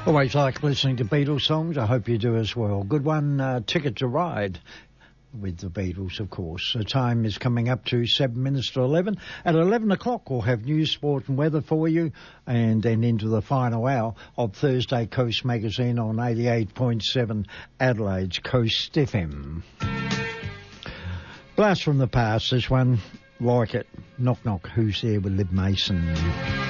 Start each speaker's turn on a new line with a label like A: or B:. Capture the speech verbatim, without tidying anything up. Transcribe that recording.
A: Always like listening to Beatles songs. I hope you do as well. Good one, uh, Ticket to Ride with the Beatles, of course. The time is coming up to seven minutes to eleven. At eleven o'clock, we'll have news, sport and weather for you, and then into the final hour of Thursday Coast Magazine on eighty-eight point seven Adelaide's Coast F M. Blast from the past, this one, like it. Knock Knock, Who's There with Liv Mason.